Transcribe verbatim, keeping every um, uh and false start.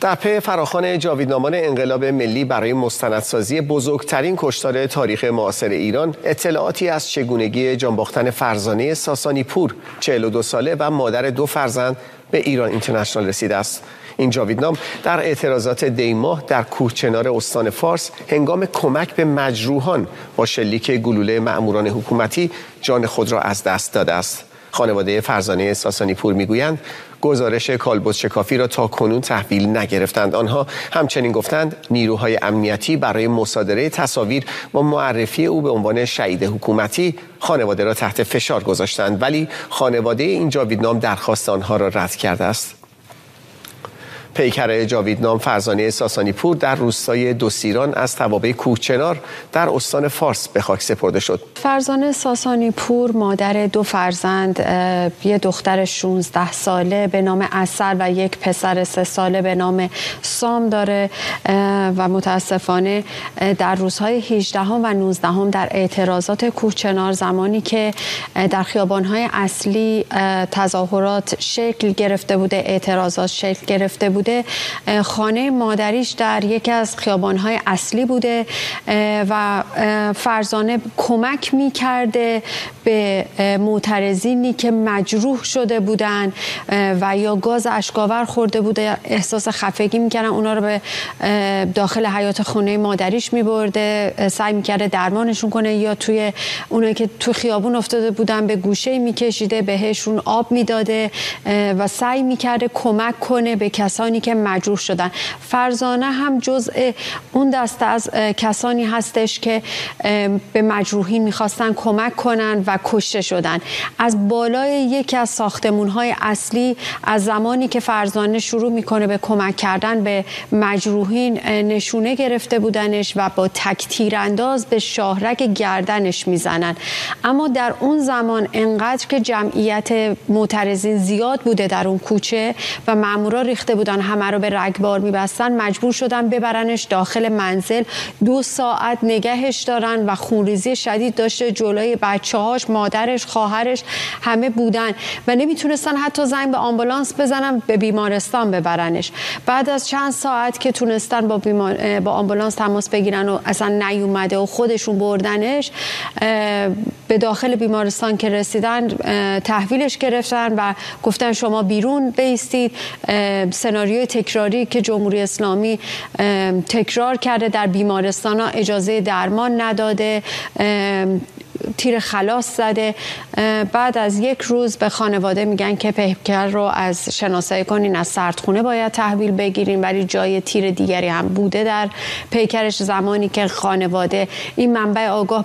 در پی فراخوان جاویدنامان انقلاب ملی برای مستندسازی بزرگترین کشتار تاریخ معاصر ایران، اطلاعاتی از چگونگی جانباختن فرزانه ساسانی پور، چهل و دو ساله و مادر دو فرزند، به ایران اینترنشنال رسیده است. این جاویدنام در اعتراضات دیماه در کوهچنار استان فارس هنگام کمک به مجروحان با شلیک گلوله مأموران حکومتی جان خود را از دست داده است. خانواده فرزانه ساسانی پور میگویند گزارش کالبد شکافی را تا کنون تحویل نگرفتند. آنها همچنین گفتند نیروهای امنیتی برای مصادره تصاویر با معرفی او به عنوان شهید حکومتی خانواده را تحت فشار گذاشتند، ولی خانواده این جاویدنام درخواست آنها را رد کرده است. پیکر جاویدنام فرزانه ساسانی پور در روستای دوسیران از توابع کوهچنار در استان فارس به خاک سپرده شد. فرزانه ساسانی پور مادر دو فرزند، یه دختر شانزده ساله به نام عسل و یک پسر سه ساله به نام سام داره و متاسفانه در روزهای هجدهم و نوزدهم در اعتراضات کوهچنار، زمانی که در خیابان‌های اصلی تظاهرات شکل گرفته بوده، اعتراضات شکل گرفته بوده، خانه مادریش در یکی از خیابان‌های اصلی بوده و فرزانه کمک می‌کرده به معترضینی که مجروح شده بودن و یا گاز اشک‌آور خورده بوده، احساس خفگی می‌کردن، اونا رو به داخل حیاط خونه مادریش می‌برده، سعی می‌کرده درمانشون کنه، یا توی اونایی که تو خیابون افتاده بودن به گوشه می‌کشیده، بهشون آب می‌داده و سعی می‌کرده کمک کنه به کسانی که مجروح شدن. فرزانه هم جزء اون دسته از کسانی هستش که به مجروحین میخواستن کمک کنن و کشته شدن. از بالای یکی از ساختمان‌های اصلی از زمانی که فرزانه شروع میکنه به کمک کردن به مجروحین نشونه گرفته بودنش و با تک تیرانداز به شاهرگ گردنش میزنن. اما در اون زمان انقدر که جمعیت معترضین زیاد بوده در اون کوچه و مامورا ریخته بودن همه رو به رگبار میبستن، مجبور شدن ببرنش داخل منزل، دو ساعت نگهش دارن و خونریزی شدید داشته، جلوی بچه‌هاش، مادرش، خواهرش همه بودن و نمیتونستن حتی زنگ به آمبولانس بزنن به بیمارستان ببرنش. بعد از چند ساعت که تونستن با بیمار... با آمبولانس تماس بگیرن و اصلا نیومده و خودشون بردنش به داخل بیمارستان که رسیدن تحویلش گرفتن و گفتن شما بیرون بایستید. سناریوی تکراری که جمهوری اسلامی تکرار کرده در بیمارستان ها، اجازه درمان نداده، تیر خلاص زده. بعد از یک روز به خانواده میگن که پیکر رو از شناسایی کنین، از سردخونه باید تحویل بگیرین، ولی جای تیر دیگری هم بوده در پیکرش. زمانی که خانواده این منبع آگاه